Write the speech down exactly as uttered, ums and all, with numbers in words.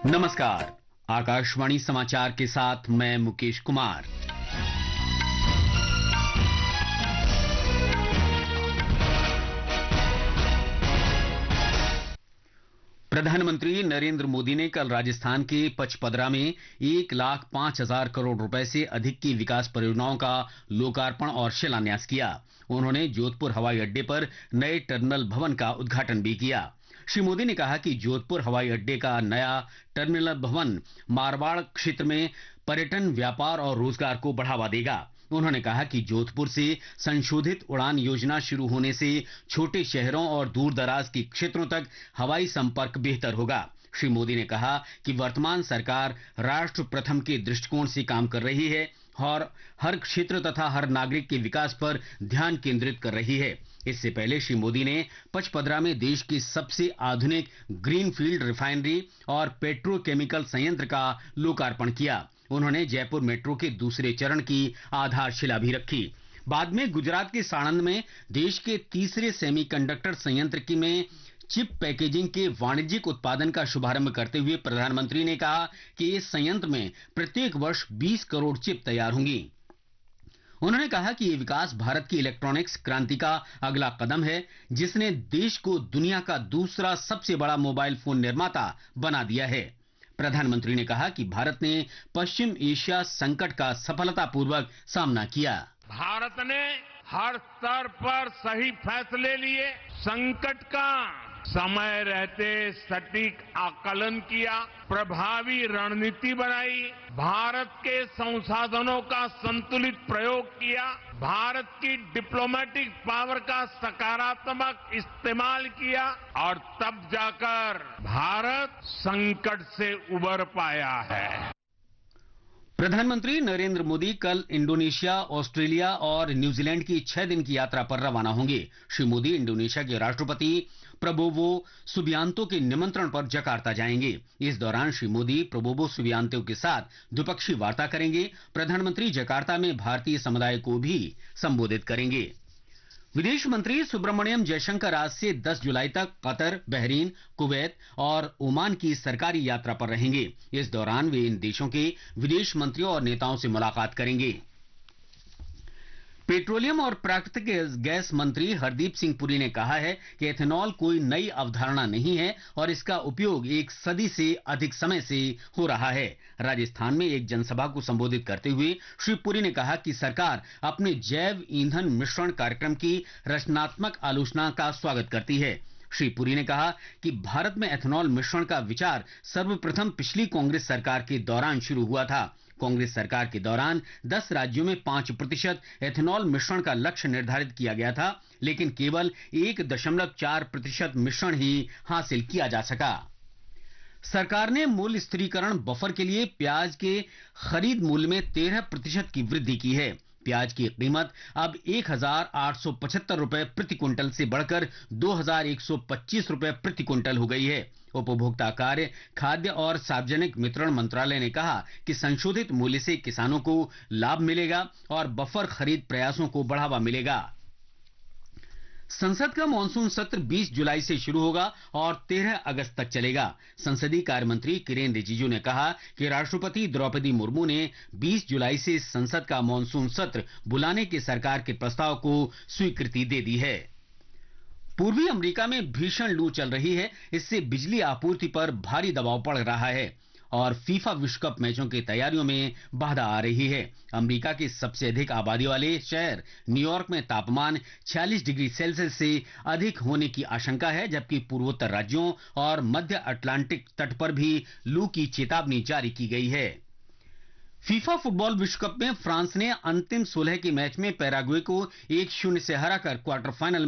नमस्कार। आकाशवाणी समाचार के साथ मैं मुकेश कुमार। प्रधानमंत्री नरेंद्र मोदी ने कल राजस्थान के पचपदरा में एक लाख पांच हजार करोड़ रुपए से अधिक की विकास परियोजनाओं का लोकार्पण और शिलान्यास किया। उन्होंने जोधपुर हवाई अड्डे पर नए टर्मिनल भवन का उद्घाटन भी किया। श्री मोदी ने कहा कि जोधपुर हवाई अड्डे का नया टर्मिनल भवन मारवाड़ क्षेत्र में पर्यटन, व्यापार और रोजगार को बढ़ावा देगा। उन्होंने कहा कि जोधपुर से संशोधित उड़ान योजना शुरू होने से छोटे शहरों और दूर दराज के क्षेत्रों तक हवाई संपर्क बेहतर होगा। श्री मोदी ने कहा कि वर्तमान सरकार राष्ट्र प्रथम के दृष्टिकोण से काम कर रही है और हर क्षेत्र तथा हर नागरिक के विकास पर ध्यान केंद्रित कर रही है। इससे पहले श्री मोदी ने पचपदरा में देश की सबसे आधुनिक ग्रीनफील्ड रिफाइनरी और पेट्रोकेमिकल संयंत्र का लोकार्पण किया। उन्होंने जयपुर मेट्रो के दूसरे चरण की आधारशिला भी रखी। बाद में गुजरात के साणंद में देश के तीसरे सेमीकंडक्टर संयंत्र की में चिप पैकेजिंग के वाणिज्यिक उत्पादन का शुभारंभ करते हुए प्रधानमंत्री ने कहा कि इस संयंत्र में प्रत्येक वर्ष बीस करोड़ चिप तैयार होंगी। उन्होंने कहा कि ये विकास भारत की इलेक्ट्रॉनिक्स क्रांति का अगला कदम है, जिसने देश को दुनिया का दूसरा सबसे बड़ा मोबाइल फोन निर्माता बना दिया है। प्रधानमंत्री ने कहा कि भारत ने पश्चिम एशिया संकट का सफलतापूर्वक सामना किया। भारत ने हर स्तर पर सही फैसले लिए, संकट का समय रहते सटीक आकलन किया, प्रभावी रणनीति बनाई, भारत के संसाधनों का संतुलित प्रयोग किया, भारत की डिप्लोमेटिक पावर का सकारात्मक इस्तेमाल किया और तब जाकर भारत संकट से उबर पाया है। प्रधानमंत्री नरेंद्र मोदी कल इंडोनेशिया, ऑस्ट्रेलिया और न्यूजीलैंड की छह दिन की यात्रा पर रवाना होंगे। श्री मोदी इंडोनेशिया के राष्ट्रपति प्रबोवो सुबियांतो के निमंत्रण पर जकार्ता जाएंगे। इस दौरान श्री मोदी प्रबोवो सुबियांतो के साथ द्विपक्षीय वार्ता करेंगे। प्रधानमंत्री जकार्ता में भारतीय समुदाय को भी संबोधित करेंगे। विदेश मंत्री सुब्रमण्यम जयशंकर आज से दस जुलाई तक कतर, बहरीन, कुवैत और ओमान की सरकारी यात्रा पर रहेंगे। इस दौरान वे इन देशों के विदेश मंत्रियों और नेताओं से मुलाकात करेंगे। पेट्रोलियम और प्राकृतिक गैस मंत्री हरदीप सिंह पुरी ने कहा है कि एथेनॉल कोई नई अवधारणा नहीं है और इसका उपयोग एक सदी से अधिक समय से हो रहा है। राजस्थान में एक जनसभा को संबोधित करते हुए श्री पुरी ने कहा कि सरकार अपने जैव ईंधन मिश्रण कार्यक्रम की रचनात्मक आलोचना का स्वागत करती है। श्री पुरी ने कहा कि भारत में एथेनॉल मिश्रण का विचार सर्वप्रथम पिछली कांग्रेस सरकार के दौरान शुरू हुआ था। कांग्रेस सरकार के दौरान दस राज्यों में पांच प्रतिशत एथेनॉल मिश्रण का लक्ष्य निर्धारित किया गया था, लेकिन केवल एक दशमलव चार प्रतिशत मिश्रण ही हासिल किया जा सका। सरकार ने मूल्य स्थिरीकरण बफर के लिए प्याज के खरीद मूल्य में तेरह प्रतिशत की वृद्धि की है। प्याज की कीमत अब एक हजार आठ सौ पचहत्तर रुपए प्रति क्विंटल से बढ़कर दो हजार एक सौ पच्चीस रुपए प्रति क्विंटल हो गई है। उपभोक्ता कार्य, खाद्य और सार्वजनिक वितरण मंत्रालय ने कहा कि संशोधित मूल्य से किसानों को लाभ मिलेगा और बफर खरीद प्रयासों को बढ़ावा मिलेगा। संसद का मानसून सत्र बीस जुलाई से शुरू होगा और तेरह अगस्त तक चलेगा। संसदीय कार्य मंत्री किरेन रिजिजू ने कहा कि राष्ट्रपति द्रौपदी मुर्मू ने बीस जुलाई से संसद का मानसून सत्र बुलाने के सरकार के प्रस्ताव को स्वीकृति दे दी है। पूर्वी अमेरिका में भीषण लू चल रही है, इससे बिजली आपूर्ति पर भारी दबाव पड़ रहा है और फीफा विश्व कप मैचों की तैयारियों में बाधा आ रही है। अमेरिका के सबसे अधिक आबादी वाले शहर न्यूयॉर्क में तापमान छियालीस डिग्री सेल्सियस से अधिक होने की आशंका है, जबकि पूर्वोत्तर राज्यों और मध्य अटलांटिक तट पर भी लू की चेतावनी जारी की गई है। फीफा फुटबॉल विश्व कप में फ्रांस ने अंतिम सोलह के मैच में पैराग्वे को एक शून्य से हराकर क्वार्टर फाइनल